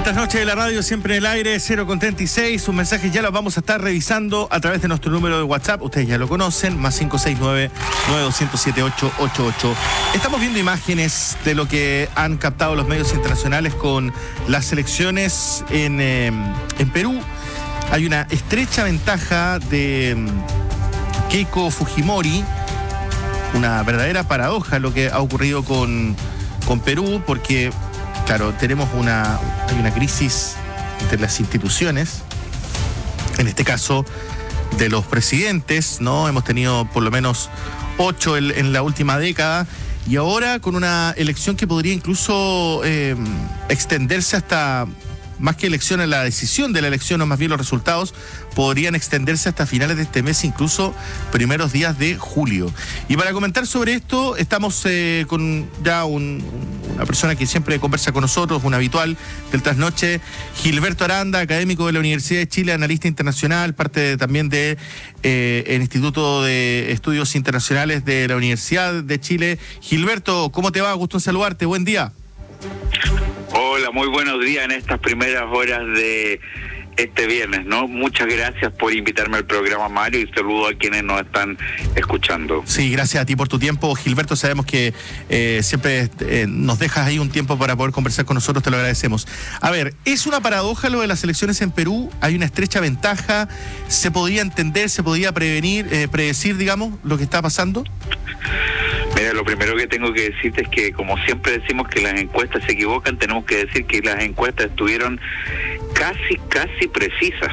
Estas noches de la radio siempre en el aire, 0:36. Sus mensajes ya los vamos a estar revisando a través de nuestro número de WhatsApp. Ustedes ya lo conocen, más 569-9207-888. Estamos viendo imágenes de lo que han captado los medios internacionales con las elecciones en Perú. Hay una estrecha ventaja de Keiko Fujimori, una verdadera paradoja lo que ha ocurrido con Perú, porque claro, tenemos hay una crisis entre las instituciones, en este caso de los presidentes, ¿no? Hemos tenido por lo menos 8 en la última década, y ahora con una elección que podría incluso extenderse hasta, más que elecciones, la decisión de la elección, o más bien los resultados, podrían extenderse hasta finales de este mes, incluso primeros días de julio. Y para comentar sobre esto, estamos con ya una persona que siempre conversa con nosotros, un habitual del Trasnoche, Gilberto Aranda, académico de la Universidad de Chile, analista internacional, parte también del Instituto de Estudios Internacionales de la Universidad de Chile. Gilberto, ¿cómo te va? Gusto en saludarte, buen día. Hola, muy buenos días en estas primeras horas de este viernes, ¿no? Muchas gracias por invitarme al programa, Mario, y saludo a quienes nos están escuchando. Sí, gracias a ti por tu tiempo, Gilberto. Sabemos que siempre nos dejas ahí un tiempo para poder conversar con nosotros, te lo agradecemos. A ver, ¿es una paradoja lo de las elecciones en Perú? ¿Hay una estrecha ventaja? ¿Se podía entender, se podía predecir, digamos, lo que está pasando? Mira, lo primero que tengo que decirte es que, como siempre decimos que las encuestas se equivocan, tenemos que decir que las encuestas estuvieron casi precisas.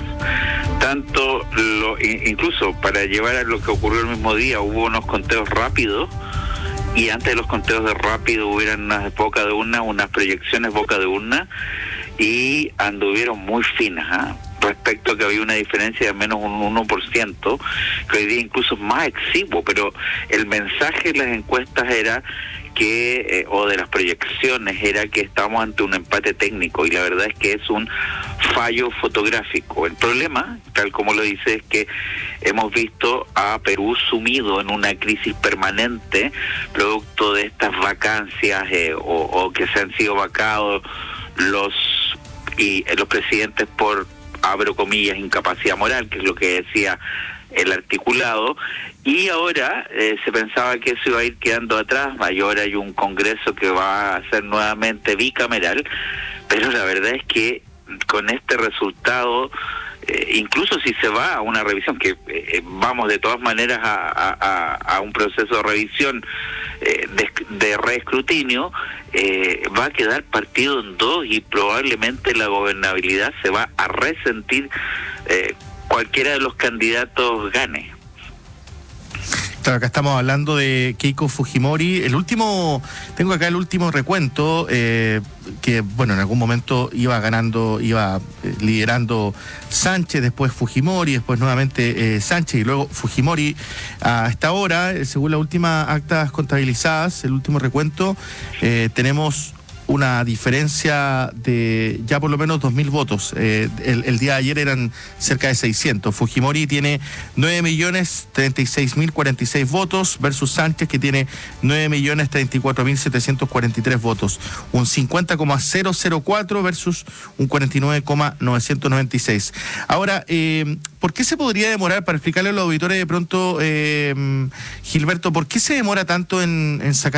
Tanto, incluso para llevar a lo que ocurrió el mismo día, hubo unos conteos rápidos, y antes de los conteos de rápido hubieran unas boca de urna, unas proyecciones boca de urna, y anduvieron muy finas, respecto a que había una diferencia de menos un 1%, que hoy día incluso es más exiguo, pero el mensaje de las encuestas era que, o de las proyecciones, era que estamos ante un empate técnico, y la verdad es que es un fallo fotográfico. El problema, tal como lo dice, es que hemos visto a Perú sumido en una crisis permanente, producto de estas vacancias o que se han sido vacados los presidentes por, abro comillas, incapacidad moral, que es lo que decía el articulado, y ahora se pensaba que eso iba a ir quedando atrás, y ahora hay un Congreso que va a ser nuevamente bicameral, pero la verdad es que con este resultado, incluso si se va a una revisión, que vamos de todas maneras a un proceso de revisión, de reescrutinio, va a quedar partido en dos, y probablemente la gobernabilidad se va a resentir cualquiera de los candidatos gane. Claro, acá estamos hablando de Keiko Fujimori. Tengo acá el último recuento, que bueno, en algún momento iba liderando Sánchez, después Fujimori, después nuevamente Sánchez, y luego Fujimori. Hasta ahora, según las últimas actas contabilizadas, el último recuento, tenemos una diferencia de ya por lo menos 2.000 votos. El día de ayer eran cerca de 600. Fujimori tiene 9.036.046 votos versus Sánchez, que tiene 9.034.743 votos. Un 50,004 versus un 49,996. Ahora, ¿por qué se podría demorar, para explicarle a los auditores de pronto, Gilberto, por qué se demora tanto en sacar